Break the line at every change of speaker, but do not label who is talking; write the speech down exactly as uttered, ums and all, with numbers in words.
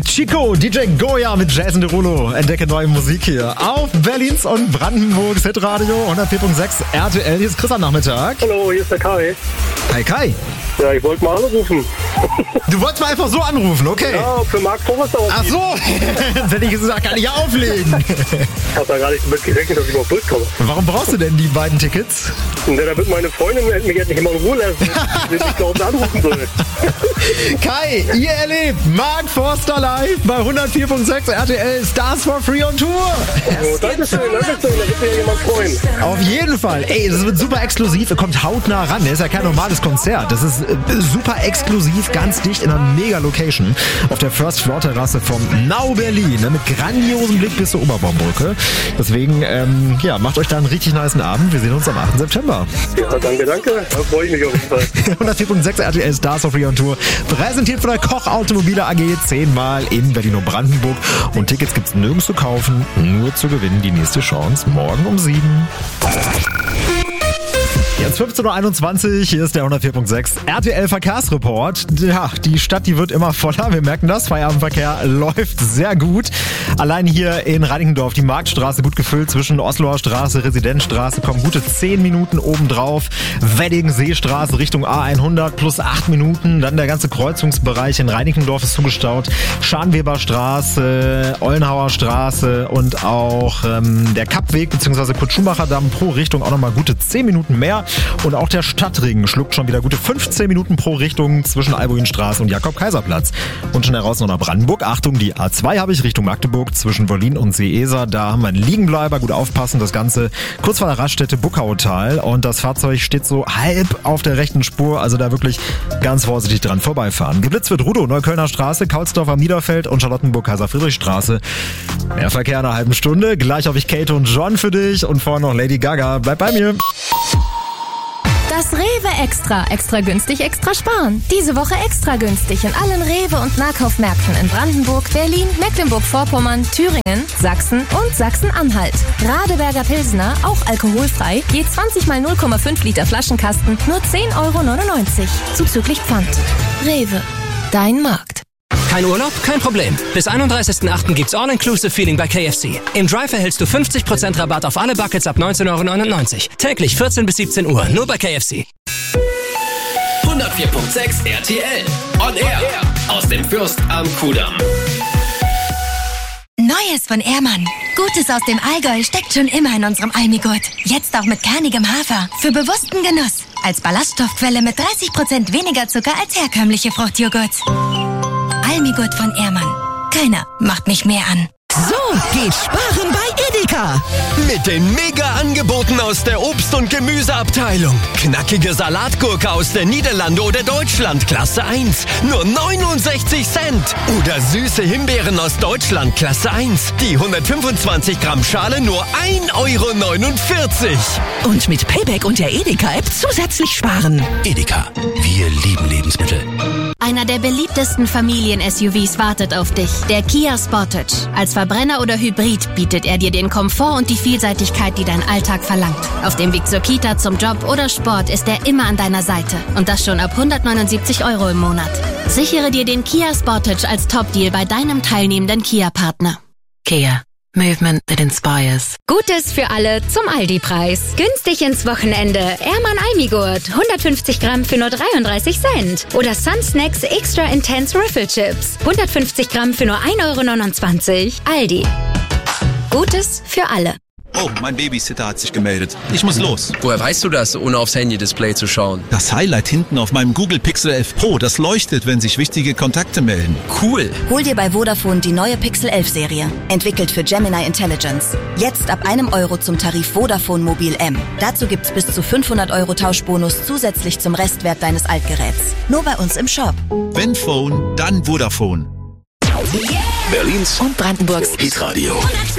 Chico, D J Goya mit Jason Derulo. Entdecke neue Musik hier auf Berlins und Brandenburgs Hitradio hundertvier Komma sechs R T L. Hier ist Chris am Nachmittag.
Hallo, hier ist der Kai.
Hi Kai.
Ja, ich wollte mal anrufen.
Du wolltest mal einfach so anrufen, okay.
Ja, für Marc Forrester.
Ach so, dann hätte ich gesagt, kann ich ja auflegen.
Ich habe da gar nicht damit gerechnet, dass ich überhaupt durchkomme.
Warum brauchst du denn die beiden Tickets?
Und dann wird meine Freundin mich jetzt nicht immer in Ruhe lassen, wenn ich glauben anrufen soll.
Kai, ihr erlebt Marc Forster live bei hundertvier Komma sechs R T L Stars for Free on Tour.
Oh, Dankeschön, Dankeschön, da wird mir ja jemand freuen.
Auf jeden Fall. Ey, das wird super exklusiv. Ihr kommt hautnah ran. Das ist ja kein normales Konzert. Das ist äh, super exklusiv, ganz dicht in einer Mega-Location auf der First-Floor-Terrasse vom Now Berlin. Ne, mit grandiosem Blick bis zur Oberbaumbrücke. Deswegen, ähm, ja, macht euch da einen richtig nicen Abend. Wir sehen uns am achten September.
Ja, danke, danke. Da freue ich mich auf jeden Fall.
hundertvier Komma sechs R T L Stars for Free on Tour. Präsentiert von der Koch Automobile A G. Zehnmal in Berlin und Brandenburg. Und Tickets gibt's nirgends zu kaufen. Nur zu gewinnen. Die nächste Chance morgen um sieben. Jetzt fünfzehn Uhr einundzwanzig, hier ist der hundertvier Komma sechs R T L Verkehrsreport. Ja, die Stadt, die wird immer voller, wir merken das. Feierabendverkehr läuft sehr gut. Allein hier in Reinickendorf, die Marktstraße gut gefüllt zwischen Osloer Straße, Residenzstraße, kommen gute zehn Minuten obendrauf. Wedding-Seestraße Richtung A hundert plus acht Minuten. Dann der ganze Kreuzungsbereich in Reinickendorf ist zugestaut. Scharnweber-Straße, Ollenhauer Straße und auch ähm, der Kappweg bzw. Kurt-Schumacher-Damm pro Richtung auch nochmal gute zehn Minuten mehr. Und auch der Stadtring schluckt schon wieder gute fünfzehn Minuten pro Richtung zwischen Albuinstraße und Jakob-Kaiser-Platz. Und schon heraus noch nach Brandenburg. Achtung, die A zwei habe ich Richtung Magdeburg zwischen Wollin und Seeser. Da haben wir einen Liegenbleiber. Gut aufpassen, das Ganze kurz vor der Raststätte Buckautal. Und das Fahrzeug steht so halb auf der rechten Spur. Also da wirklich ganz vorsichtig dran vorbeifahren. Geblitzt wird Rudow, Neuköllner Straße, Kaulsdorf am Niederfeld und Charlottenburg-Kaiser-Friedrich-Straße. Mehr Verkehr in einer halben Stunde. Gleich habe ich Kate und John für dich und vorher noch Lady Gaga. Bleib bei mir.
Das Rewe Extra. Extra günstig, extra sparen. Diese Woche extra günstig in allen Rewe- und Nahkaufmärkten in Brandenburg, Berlin, Mecklenburg-Vorpommern, Thüringen, Sachsen und Sachsen-Anhalt. Radeberger Pilsner, auch alkoholfrei, je zwanzig mal null Komma fünf Liter Flaschenkasten, nur zehn Euro neunundneunzig. Zuzüglich Pfand. Rewe. Dein Markt.
Kein Urlaub? Kein Problem. Bis einunddreißigsten achten gibt's All-Inclusive-Feeling bei K F C. Im Drive erhältst du fünfzig Prozent Rabatt auf alle Buckets ab neunzehn Euro neunundneunzig. Täglich vierzehn bis siebzehn Uhr, nur bei K F C.
hundertvier Komma sechs R T L. On Air. Aus dem Fürst am Kudamm.
Neues von Ehrmann. Gutes aus dem Allgäu steckt schon immer in unserem Almigurt. Jetzt auch mit kernigem Hafer. Für bewussten Genuss. Als Ballaststoffquelle mit dreißig Prozent weniger Zucker als herkömmliche Fruchtjoghurts. Almigurt von Ehrmann. Keiner macht mich mehr an.
So geht Sparen bei Edeka. Mit den Mega-Angeboten aus der Obst- und Gemüseabteilung. Knackige Salatgurke aus der Niederlande oder Deutschland, Klasse eins, nur neunundsechzig Cent. Oder süße Himbeeren aus Deutschland, Klasse eins. Die hundertfünfundzwanzig Gramm Schale nur ein Euro neunundvierzig.
Und mit Payback und der Edeka-App zusätzlich sparen.
Edeka. Wir lieben Lebensmittel.
Einer der beliebtesten Familien-S U Vs wartet auf dich. Der Kia Sportage. Als Verbrenner oder Hybrid bietet er dir den Komfort und die Vielseitigkeit, die dein Alltag verlangt. Auf dem Weg zur Kita, zum Job oder Sport ist er immer an deiner Seite. Und das schon ab hundertneunundsiebzig Euro im Monat. Sichere dir den Kia Sportage als Top-Deal bei deinem teilnehmenden Kia-Partner.
Kia. Movement that inspires.
Gutes für alle zum Aldi-Preis. Günstig ins Wochenende. Ehrmann Almigurt. hundertfünfzig Gramm für nur dreiunddreißig Cent. Oder Sun Snacks Extra Intense Riffle Chips. hundertfünfzig Gramm für nur ein Euro neunundzwanzig. Aldi. Gutes für alle.
Oh, mein Babysitter hat sich gemeldet. Ich muss los.
Woher weißt du das, ohne aufs Handy-Display zu schauen?
Das Highlight hinten auf meinem Google Pixel elf Pro, das leuchtet, wenn sich wichtige Kontakte melden.
Cool.
Hol dir bei Vodafone die neue Pixel elf Serie. Entwickelt für Gemini Intelligence. Jetzt ab einem Euro zum Tarif Vodafone Mobil M. Dazu gibt's bis zu fünfhundert Euro Tauschbonus zusätzlich zum Restwert deines Altgeräts. Nur bei uns im Shop.
Wenn Phone, dann Vodafone.
Berlins
Und Brandenburgs
Hitradio.